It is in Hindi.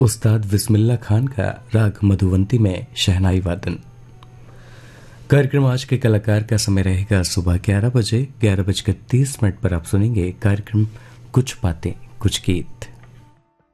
उस्ताद बिस्मिल्लाह खान का राग मधुवंती में शहनाई वादन। कार्यक्रम आज के कलाकार का समय रहेगा सुबह 11 बजे 11:30 पर आप सुनेंगे कार्यक्रम कुछ बातें कुछ गीत।